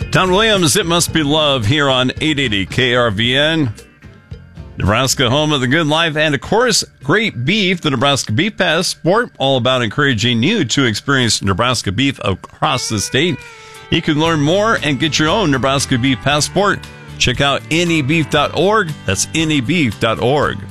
Don Williams, It Must Be Love here on 880 KRVN. Nebraska, home of the good life, and of course, great beef. The Nebraska Beef Passport, all about encouraging you to experience Nebraska beef across the state. You can learn more and get your own Nebraska Beef Passport. Check out nebeef.org. That's nebeef.org.